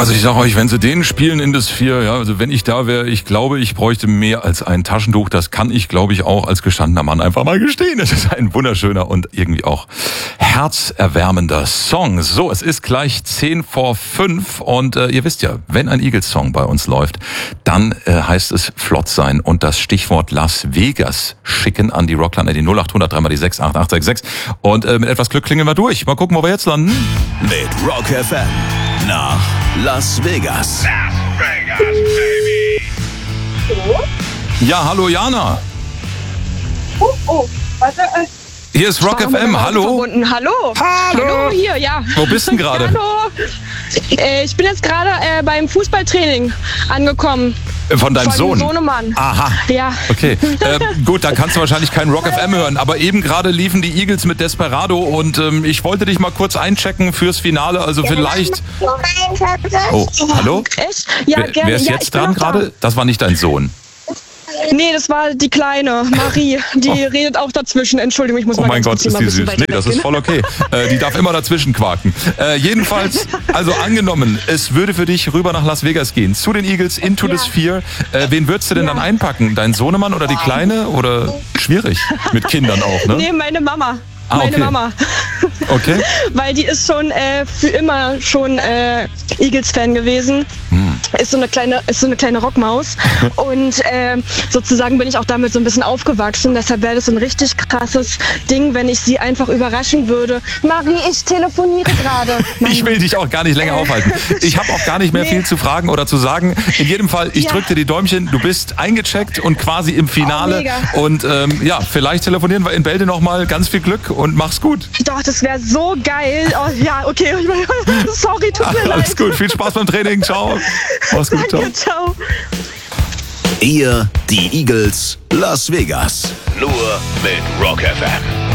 Also ich sage euch, wenn sie den spielen in das 4, ja, also wenn ich da wäre, ich glaube, ich bräuchte mehr als ein Taschentuch. Das kann ich, glaube ich, auch als gestandener Mann einfach mal gestehen. Es ist ein wunderschöner und irgendwie auch herzerwärmender Song. So, es ist gleich 10:05 und ihr wisst ja, wenn ein Eagles-Song bei uns läuft, dann heißt es flott sein und das Stichwort Las Vegas schicken an die Rockline, die 0800 3 mal die 68866 und mit etwas Glück klingeln wir durch. Mal gucken, wo wir jetzt landen. Mit Rock FM nach Las Vegas. Las Vegas, baby. Ja, hallo Jana. Warte. Hier ist Rock FM, hallo. Hallo. Hallo. Hier, ja. Wo bist du denn gerade? Hallo. Ich bin jetzt gerade beim Fußballtraining angekommen. Von deinem Sohn? Von Sohnemann. Aha. Ja. Okay. Gut, da kannst du wahrscheinlich keinen Rock FM hören, aber eben gerade liefen die Eagles mit Desperado und ich wollte dich mal kurz einchecken fürs Finale, also vielleicht... Oh, hallo? Echt? Ja, gerne. Wer ist ja, jetzt dran gerade? Das war nicht dein Sohn. Nee, das war die Kleine, Marie. Die redet auch dazwischen. Entschuldigung, ich muss Oh mal mein ganz Gott, kurz hier ist mal die ein bisschen süß. Nee, weiter das ist weggehen. voll okay. Die darf immer dazwischen quaken. Jedenfalls, also angenommen, es würde für dich rüber nach Las Vegas gehen, zu den Eagles, into this 4. Wen würdest du denn dann einpacken? Dein Sohnemann oder die Kleine? Oder schwierig? Mit Kindern auch, ne? Nee, meine Mama. Okay. Meine Mama. Okay. Weil die ist schon für immer schon Eagles-Fan gewesen. Ist so eine kleine Rockmaus. Und sozusagen bin ich auch damit so ein bisschen aufgewachsen. Deshalb wäre das so ein richtig krasses Ding, wenn ich sie einfach überraschen würde. Marie, ich telefoniere gerade. Ich will dich auch gar nicht länger aufhalten. Ich habe auch gar nicht mehr viel zu fragen oder zu sagen. In jedem Fall, ich drücke dir die Däumchen. Du bist eingecheckt und quasi im Finale. mega. Und ja, vielleicht telefonieren wir in Bälde nochmal. Ganz viel Glück und mach's gut. Doch, das wäre so geil. Oh, ja, okay. Sorry, tut mir leid. Alles gut. Viel Spaß beim Training. Ciao. Mach's gut. Ciao. Danke, ciao. Ihr, die Eagles, Las Vegas. Nur mit Rock FM.